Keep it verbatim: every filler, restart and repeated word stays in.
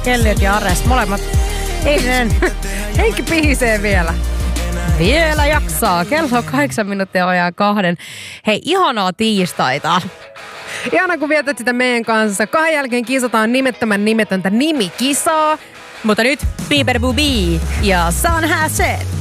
Elliot ja Ares, molemmat. Eilinen henki pihisee vielä. Vielä jaksaa. Kello on kahdeksan minuuttia ajaa kahden. Hei, ihanaa tiistaita. Ihana, kun vietät sitä meidän kanssa. Kahden jälkeen kisataan nimettömän nimetöntä nimikisaa. Mutta nyt Bieber Bubi ja Sun Has It.